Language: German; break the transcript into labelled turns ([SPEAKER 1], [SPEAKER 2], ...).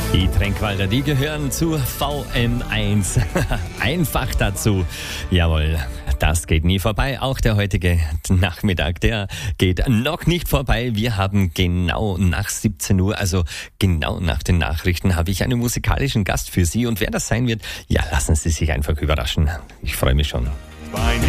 [SPEAKER 1] Die Tränkwalder, die gehören zu VM1. Einfach dazu. Jawohl, das geht nie vorbei. Auch der heutige Nachmittag, der geht noch nicht vorbei. Wir haben genau nach 17 Uhr, also genau nach den Nachrichten, habe ich einen musikalischen Gast für Sie. Und wer das sein wird, ja, lassen Sie sich einfach überraschen. Ich freue mich schon.